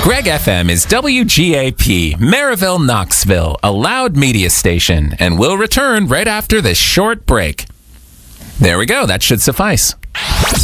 Greg FM is WGAP, Maryville, Knoxville, a loud media station, and we'll return right after this short break. There we go. That should suffice.